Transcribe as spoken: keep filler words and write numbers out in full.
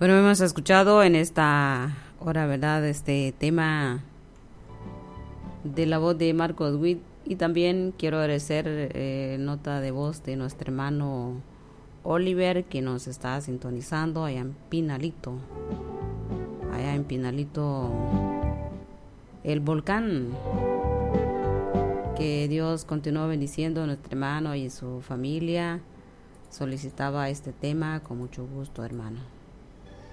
Bueno, hemos escuchado en esta hora, ¿verdad? Este tema de la voz de Marcos Witt, y también quiero agradecer eh, nota de voz de nuestro hermano Oliver, que nos está sintonizando allá en Pinalito, allá en Pinalito, el volcán. Que Dios continúe bendiciendo a nuestro hermano y su familia. Solicitaba este tema con mucho gusto, hermano.